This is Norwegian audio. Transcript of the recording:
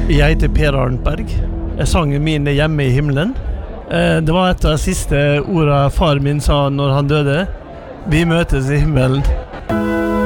Jeg heter Per Arnberg. Sangen min hjemme i himmelen. Det var et av de siste ordene far min sa når han døde. Vi møtes i himmelen.